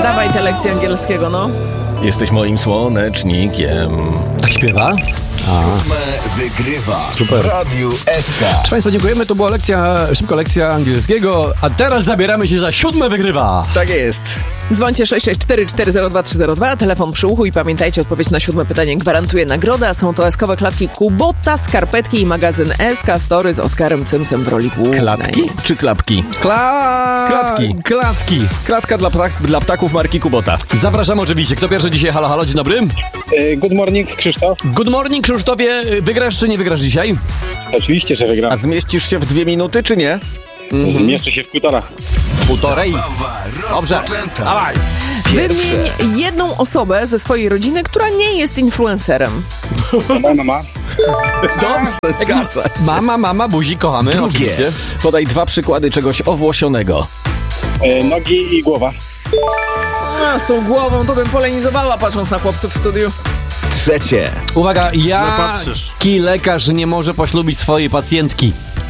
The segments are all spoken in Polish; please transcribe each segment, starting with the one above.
Dawaj te lekcje angielskiego, no. Jesteś moim słonecznikiem. Tak śpiewa? Siódme wygrywa. Super. W Radiu SK. Proszę Państwa, dziękujemy. To była szybka lekcja angielskiego, a teraz zabieramy się za siódme wygrywa. Tak jest. Dzwońcie 664-402-302, telefon przy uchu i pamiętajcie, odpowiedź na 7 pytanie gwarantuje nagrodę, a są to eskowe klatki Kubota, skarpetki i magazyn SK Story z Oskarem Cymsem w roli głównej. Klatki czy klapki? Klatki. Klatka dla ptaków marki Kubota. Zapraszam oczywiście. Kto pierwszy dzisiaj? Halo, halo, dzień dobry. Good morning, Krzysztof. Good morning, Krzysztofie. Wygrasz czy nie wygrasz dzisiaj? Oczywiście, że wygram. A zmieścisz się w 2 minuty, czy nie? Zmieszczę się w 1,5. Półtorej. Zabawa Dobrze. rozpoczęta. Dawaj. Wymień jedną osobę ze swojej rodziny, która nie jest influencerem. Mama. Dobrze, zgadza się. Mama, buzi, kochamy. Drugie. Oczywiście. Podaj 2 przykłady czegoś owłosionego. Nogi i głowa. A, z tą głową to bym polenizowała, patrząc na chłopców w studiu. Trzecie. Uwaga, jaki lekarz nie może poślubić swojej pacjentki?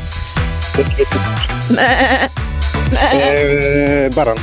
Baran.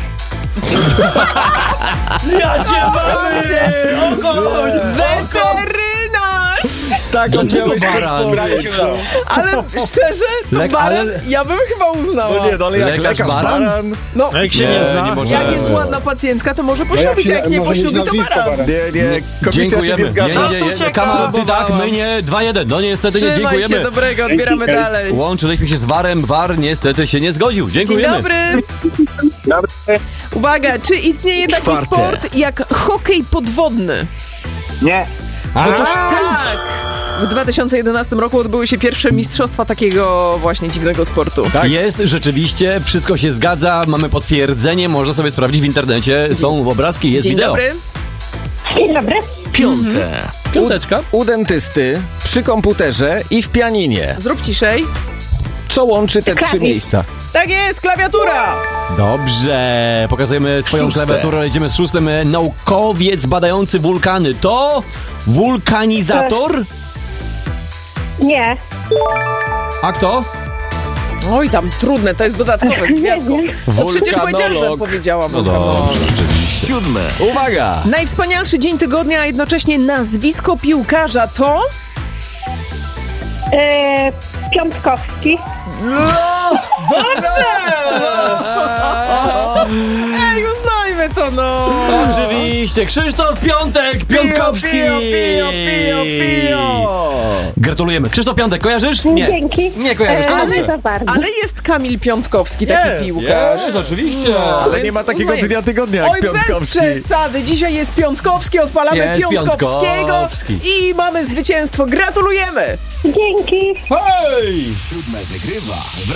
Weterynarz! Tak, Dlaczego baran? Ale szczerze, to baran ale- ja bym chyba uznała. No nie, no ale jak Lekarz lekarz baran? baran? No, Jak się nie zna, nie może. jak jest ładna pacjentka, to może poślubić, a jak nie poślubi, to baran. Nie, komisja się Dziękujemy. nie zgadza. Kamal, ty tak, my nie. 2-1. No niestety nie Trzymaj się dziękujemy. dobrego, odbieramy Dzięki. dalej. Łączyliśmy się z Warem. War niestety się nie zgodził. Dzień Dziękujemy. dobry. Uwaga, czy istnieje taki Czwarte. sport jak hokej podwodny? Nie. Otóż tak. W 2011 roku odbyły się pierwsze mistrzostwa takiego właśnie dziwnego sportu. Tak. Jest, rzeczywiście, wszystko się zgadza, mamy potwierdzenie, można sobie sprawdzić w internecie, są obrazki, jest Dzień wideo. dobry. Dzień dobry. Piąte. Piąteczka. U dentysty, przy komputerze i w pianinie. Zrób ciszej. Co łączy te 3 Klawisz. miejsca? Tak jest, klawiatura! Dobrze, pokazujemy swoją Szóste. klawiaturę, idziemy z 6. Naukowiec badający wulkany to wulkanizator? Nie. A kto? Oj, tam trudne, to jest dodatkowe z gwiazdką. No przecież powiedziałem, że Wulkanolog. powiedziałam. No dobrze, rzeczywiście. Siódme. Uwaga! Najwspanialszy dzień tygodnia, a jednocześnie nazwisko piłkarza to... Piątkowski. Ej, uznajmy to, no! Oczywiście, Krzysztof Piątek, Piątkowski! Pijo! Gratulujemy. Krzysztof Piątek, kojarzysz? Nie. Dzięki. Nie kojarzysz, to Ale dobrze. nie za bardzo. Ale jest Kamil Piątkowski, taki piłkarz. Jest, oczywiście. Ale nie Więc ma takiego uznaję. dnia tygodnia jak Oj, bez Piątkowski. przesady. Dzisiaj jest Piątkowski, odpalamy Jest Piątkowskiego Piątkowski. i mamy zwycięstwo. Gratulujemy! Dzięki. Hej! Siódme wygrywa.